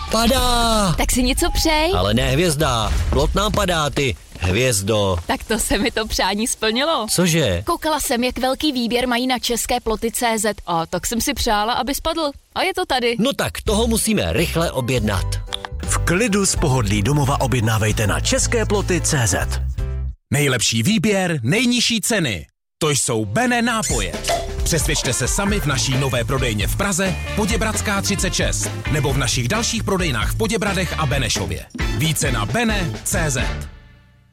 Padá! Tak si něco přej. Ale ne hvězda, plot nám padá, ty hvězdo. Tak to se mi to přání splnilo. Cože? Koukala jsem, jak velký výběr mají na české ploty.cz a tak jsem si přála, aby spadl. A je to tady. No tak toho musíme rychle objednat. V klidu z pohodlí domova objednávejte na česképloty.cz. Nejlepší výběr, nejnižší ceny. To jsou Bene nápoje. Přesvědčte se sami v naší nové prodejně v Praze, Poděbradská 36, nebo v našich dalších prodejnách v Poděbradech a Benešově. Více na bene.cz.